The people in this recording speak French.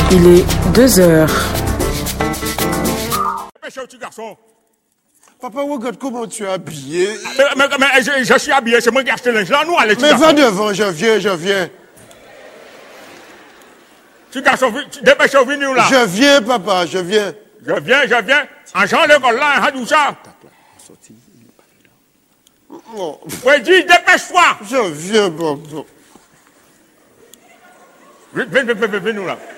Il est 2 heures. Dépêche-toi, petit garçon. Papa, regarde comment tu es habillé. Mais je suis habillé, c'est moi qui ai acheté le linge. Nous, allez, Mais va devant, je viens. Petit garçon, dépêche-toi, venez là. Je viens, papa, je viens. Je viens. En genre l'école là, un tout ça. Oh, Oui, dis, dépêche-toi. je viens, papa. Viens nous là.